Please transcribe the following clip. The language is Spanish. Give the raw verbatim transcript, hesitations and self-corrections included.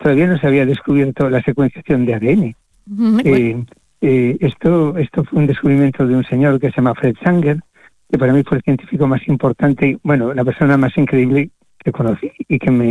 todavía no se había descubierto la secuenciación de A D N. Mm, Eh, eh, esto, esto fue un descubrimiento de un señor que se llama Fred Sanger, que para mí fue el científico más importante, bueno, la persona más increíble que conocí y que me